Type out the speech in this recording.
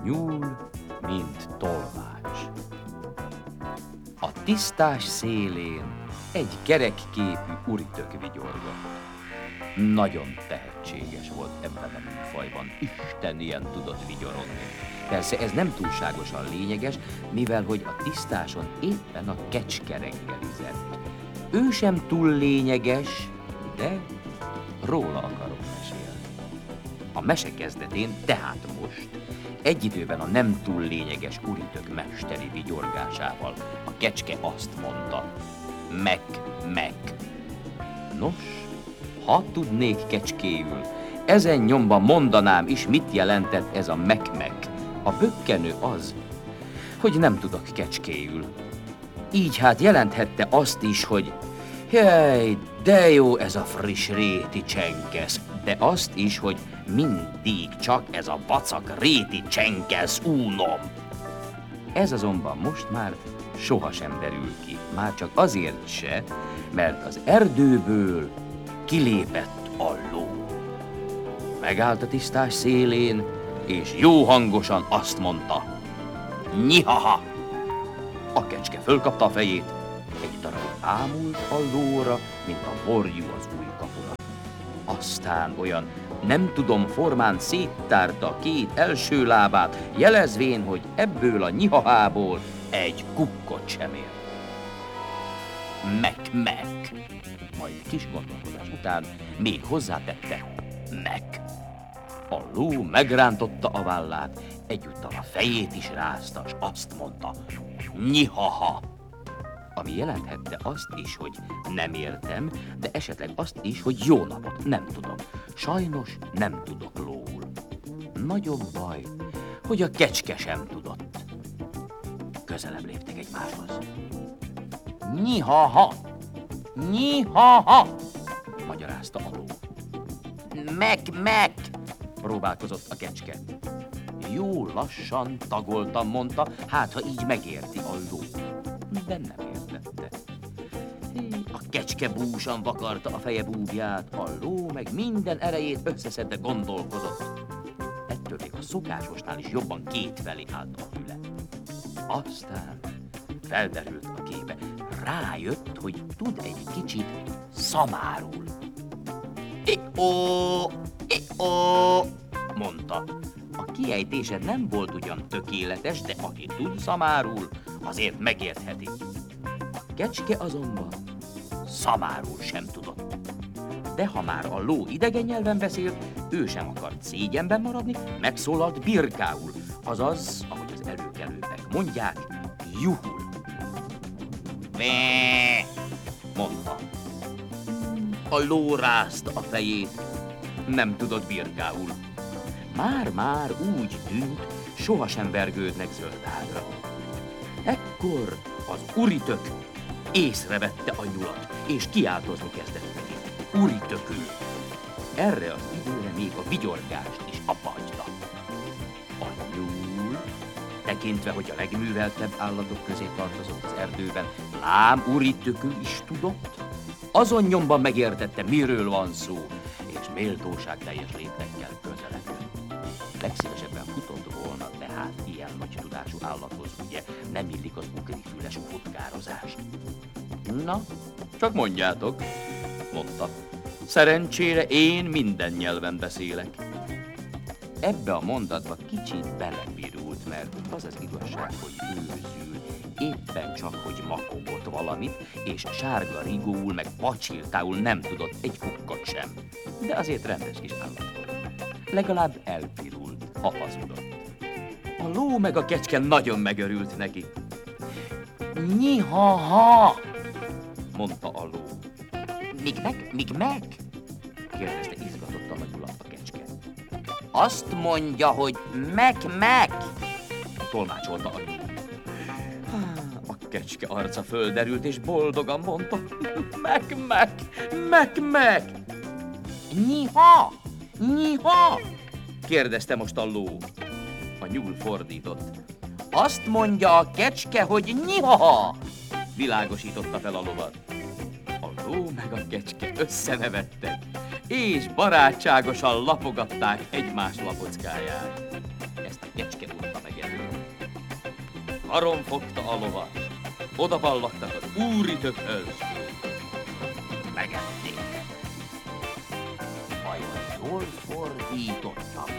nyúl, mint tolmács. A tisztás szélén egy kerekképű uritök vigyorgott. Nagyon tehetséges volt ebben a műfajban, Isten ilyen tudott vigyorogni. Persze ez nem túlságosan lényeges, mivel hogy a tisztáson éppen a kecske reggelizett. Ő sem túl lényeges, de róla akarok mesélni. A mese kezdetén, tehát most, egy időben a nem túl lényeges uritök mesteri vigyorgásával a kecske azt mondta: meg. Nos, ha tudnék kecskéül, ezen nyomban mondanám is, mit jelentett ez a meg. A bökkenő az, hogy nem tudok kecskéül. Így hát jelenthette azt is, hogy jaj, de jó ez a friss réti csenkesz, de azt is, hogy mindig csak ez a vacak réti csenkesz unom. Ez azonban most már sohasem derül ki, már csak azért se, mert az erdőből kilépett a ló. Megállt a tisztás szélén, és jó hangosan azt mondta: nyihaha! A kecske fölkapta a fejét, egy darabig ámult a lóra, mint a borjú az újkapura. Aztán olyan nem tudom formán széttárta két első lábát, jelezvén, hogy ebből a nyihahából egy kukkot sem ért. Meg. Majd kis gondolkodás után még hozzátette: meg. A ló megrántotta a vállát, egyúttal a fejét is rázta, s azt mondta: nyihaha! Ami jelenthette azt is, hogy nem értem, de esetleg azt is, hogy jó napot, nem tudom. Sajnos nem tudok lóul. Nagyobb baj, hogy a kecske sem tudott. Közelebb léptek egymáshoz. Nyihaha! Magyarázta a ló. Meg! Próbálkozott a kecske. Jó lassan tagoltam, mondta, hát ha így megérti a ló. De nem értette. A kecske búsan vakarta a feje búbját, a ló meg minden erejét összeszedve gondolkozott. Ettől még a szokásosnál is jobban kétfelé állt a füle. Aztán felderült a képe. Rájött, hogy tud egy kicsit szamárul. I-ó, mondta. A kiejtése nem volt ugyan tökéletes, de aki tud szamárul, azért megértheti. A kecske azonban szamárul sem tudott. De ha már a ló idegen nyelven beszélt, ő sem akart szégyenben maradni, megszólalt birkául, azaz, ahogy az előkelőek mondják, juhul. Bé, mondta. A ló rázta a fejét, nem tudott birkául. Már úgy tűnt, sohasem vergődnek zöldágra. Ekkor az uritök észrevette a nyulat, és kiáltozni kezdett neki. Uritökül. Erre az időre még a vigyorgást is abba hagyta. A nyúl, tekintve, hogy a legműveltebb állatok közé tartozott az erdőben, lám uritökül is tudott, azon nyomban megértette, miről van szó, és méltóságteljes léptekkel közeledett. Legszívesebben futott volna, de hát ilyen nagy tudású állathoz ugye nem illik az ugrifüles futkározás. Na, csak mondjátok, mondta. Szerencsére én minden nyelven beszélek. Ebbe a mondatba kicsit belepirult, mert az az igazság, hogy őzül, éppen csak, hogy makogott valamit, és sárga rigóul meg pacsirtául nem tudott egy kukkot sem. De azért rendes kis állat volt. Legalább elpirult, ha hazudott. A ló meg a kecske nagyon megörült neki. Nyihaha! Mondta a ló. Míg meg? Kérdezte izgatottan a nyulat a kecske. Azt mondja, hogy meg! Tolmácsolta a nyúl. A kecske arca földerült, és boldogan mondta. Meg! Nyiha! Kérdezte most a ló. A nyúl fordított. Azt mondja a kecske, hogy nyiha! Világosította fel a lovat. A ló meg a kecske összenevettek, és barátságosan lapogatták egymás lapockáját. Ezt a kecske mondta karon fogta a lovat, oda ballagtak az úri tökhöz, megették. Vajon jól fordítottam?